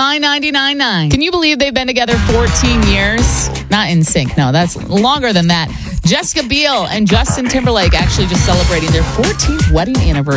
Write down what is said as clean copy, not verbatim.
999.9. Can you believe they've been together 14 years? Not in sync. No, that's longer than that. Jessica Biel and Justin Timberlake actually just celebrating their 14th wedding anniversary.